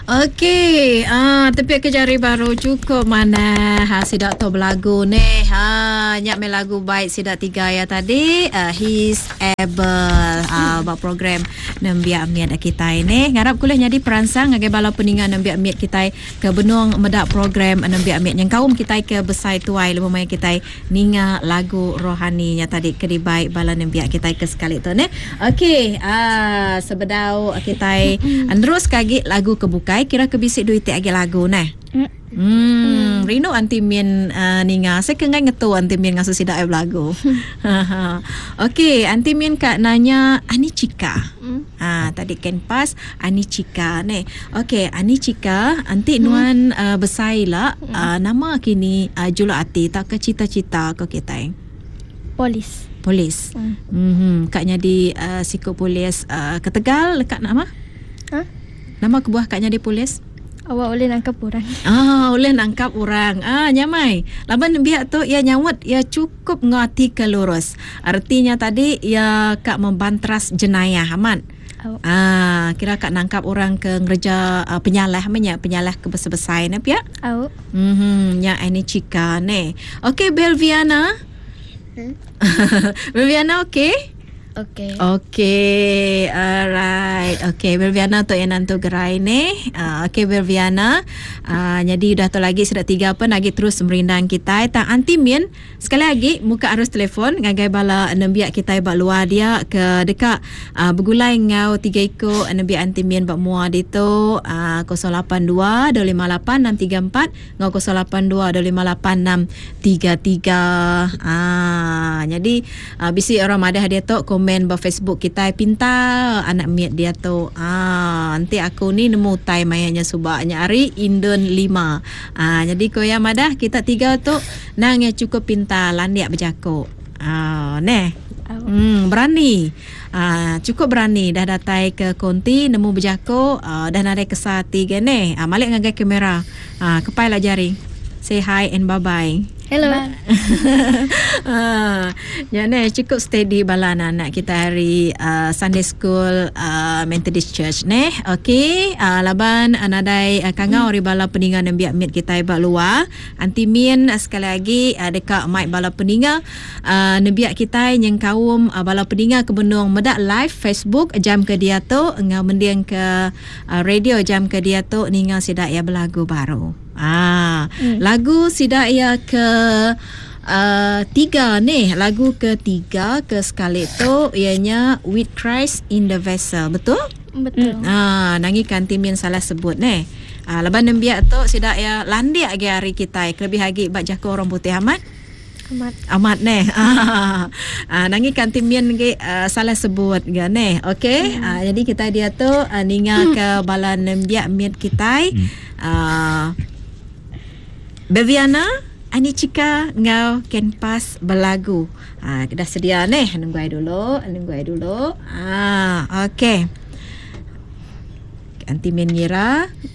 Okey, tapi ke jari baru cukup mana sidak to belagu ni. Nyak me lagu baik sidak tiga ya tadi. He's able. Buat program nembiak miat kita ini. Ngarap kuliah jadi peransang ngagai bala peningan nembiak miat kita ke benung medak program nembiak miat yang kaum kita ke besai tuai lumai kita ninga lagu rohani nya tadi ke di baik bala nembiak kita ke sekali tu ni. Okey, sebedau kita terus kagi lagu kebuka kira kebisik duit agi lagu nah. Rino anti min ninga saya kengai ngetu anti min ngasu sidak lagu. Okey, anti min kak nanya Ani Cika. Tadi kan pas Ani Cika ni. Okey, Ani Cika anti nuan besaila nama kini jula ati tak ke cita-cita ke kita. Polis. Kaknya di sikut polis ke Tegal dekat nama? Nama kebuah kaknya di polis? Awak boleh nangkap orang. Boleh nangkap orang. Nyamai. Laban biak tu ia nyawat ia cukup ngati ke lurus. Artinya tadi ia kak membantras jenayah aman. Kira kak nangkap orang ke ngerja penyalah ke besar-besar ni pia. Nya ini Cika ni. Okey Belviana. Belviana okey? Okey, alright. Okey, Belviana tu yang nanti gerai ni. Okey, Belviana. Jadi dah tu lagi sudah 3 apa lagi terus merindang kita. Tak anti min sekali lagi muka arus telefon ngagai bala nembiak kita bak luar dia ke dekat bergulai ngau 3 ikut nembiak anti min bak mua di tu 082 258 634 ngau 082 258 633. Jadi bisi orang madah dia tu komen di Facebook kita pinta anak miat dia tu nanti aku ni nemu time mayanya subaknya hari Indon 5 jadi koya madah kita 3 tu nang yang cukup pinta landiak berjaku berani cukup berani dah datai ke konti nemu berjaku dah narik ke sati gene malik ngagai kamera kepai lah jari say hi and bye bye. Hello. Jadi cukup steady bala anak kita hari Sunday School Methodist Church ni. Okey, laban anadai kangau ri bala peninga nembiak mit kita ibak luar. Anti min sekali lagi dekat mic bala peninga nembiak kita yang kaum bala peninga ke benung medak live Facebook jam ke dia tu ngau mendiang ke radio jam ke dia tu ninga sidak ya berlagu baru. Lagu sidak ya ke 3 ni, lagu ketiga ke sekali tu ianya With Christ in the Vessel. Betul? Nangi kantimin salah sebut ni. Laban nembiak tu sidak ya landi agi hari kita lebih lagi bak jaku orang putih amat ni. Nangi kantimin lagi salah sebut ga ni. Okey. Jadi kita dia tu ninga ke bala nembiak miat kita Beviana, Ani Cika ngau ken pas berlagu. Dah sedia ni. Nunggu dulu. Okey. Anti mengira